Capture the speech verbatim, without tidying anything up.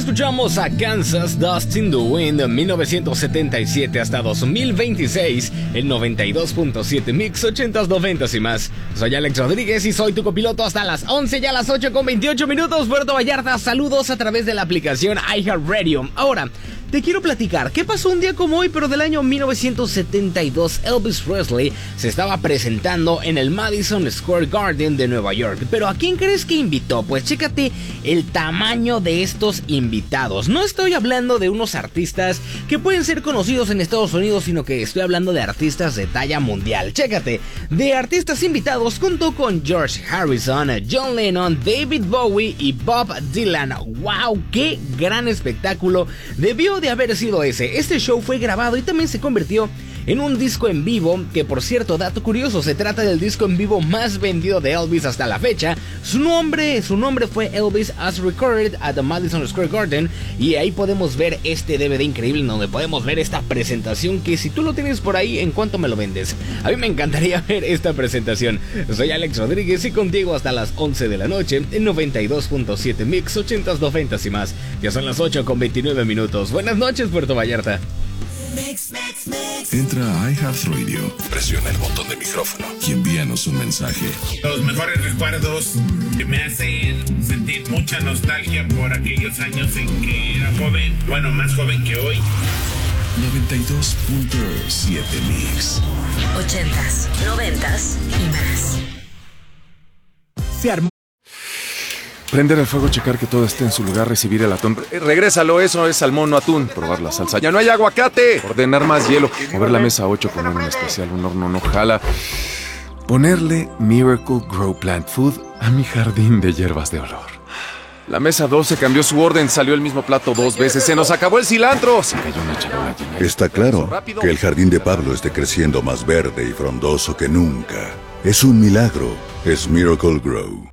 escuchamos a Kansas, Dust in the Wind, mil novecientos setenta y siete hasta dos mil veintiséis, el noventa y dos punto siete Mix, ochentas, noventas y más. Soy Alex Rodríguez y soy tu copiloto hasta las once, ya las ocho con veintiocho minutos, Puerto Vallarta. Saludos a través de la aplicación iHeartRadio. Ahora, te quiero platicar qué pasó un día como hoy, pero del año mil novecientos setenta y dos. Elvis Presley se estaba presentando en el Madison Square Garden de Nueva York. Pero ¿a quién crees que invitó? Pues chécate el tamaño de estos invitados. No estoy hablando de unos artistas que pueden ser conocidos en Estados Unidos, sino que estoy hablando de artistas de talla mundial. Chécate, de artistas invitados contó con George Harrison, John Lennon, David Bowie y Bob Dylan. ¡Wow! ¡Qué gran espectáculo debió de haber sido ese! Este show fue grabado y también se convirtió en un disco en vivo, que por cierto, dato curioso, se trata del disco en vivo más vendido de Elvis hasta la fecha. Su nombre, su nombre fue Elvis as Recorded at the Madison Square Garden, y ahí podemos ver este D V D increíble donde podemos ver esta presentación que si tú lo tienes por ahí, ¿en cuánto me lo vendes? A mí me encantaría ver esta presentación. Soy Alex Rodríguez y contigo hasta las once de la noche en noventa y dos punto siete Mix, ochentas, noventas y más. Ya son las ocho con veintinueve minutos. Buenas noches, Puerto Vallarta. Mix, mix, mix. Entra a iHeartRadio, presiona el botón de micrófono y envíanos un mensaje. Los mejores recuerdos que me hacen sentir mucha nostalgia por aquellos años en que era joven, bueno, más joven que hoy. noventa y dos punto siete Mix. Ochentas, noventas y más. Se armó. Prender el fuego, checar que todo esté en su lugar, recibir el atún. Eh, regrésalo, eso es salmón, no atún. Probar la salsa. ¡Ya no hay aguacate! Ordenar más hielo. Mover la mesa a ocho, poner un especial, un horno no jala. Ponerle Miracle Grow Plant Food a mi jardín de hierbas de olor. La mesa doce cambió su orden, salió el mismo plato dos veces. ¡Se nos acabó el cilantro! Se cayó una charola llena. Está claro que el jardín de Pablo esté creciendo más verde y frondoso que nunca. Es un milagro. Es Miracle Grow.